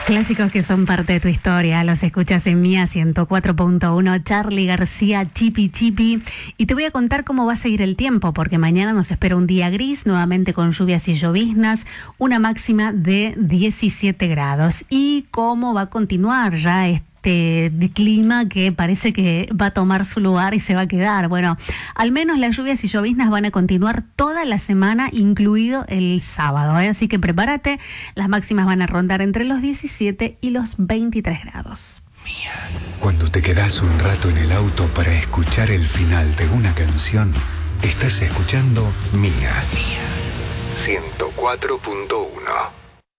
Clásicos que son parte de tu historia, los escuchas en Mía 104.1, Charly García, Chipi Chipi. Y te voy a contar cómo va a seguir el tiempo, porque mañana nos espera un día gris, nuevamente con lluvias y lloviznas, una máxima de 17 grados. Y cómo va a continuar ya este clima que parece que va a tomar su lugar y se va a quedar. Bueno, al menos las lluvias y lloviznas van a continuar toda la semana, incluido el sábado, ¿eh? Así que prepárate, las máximas van a rondar entre los 17 y los 23 grados. Mía. Cuando te quedás un rato en el auto para escuchar el final de una canción, estás escuchando Mía 104.1.